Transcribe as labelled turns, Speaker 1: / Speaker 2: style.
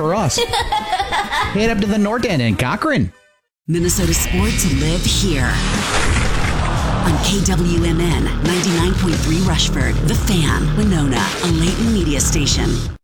Speaker 1: for us. Head up to the North End in Cochrane.
Speaker 2: Minnesota sports live here. On KWMN 99.3 Rushford, The Fan, Winona, a Layton media station.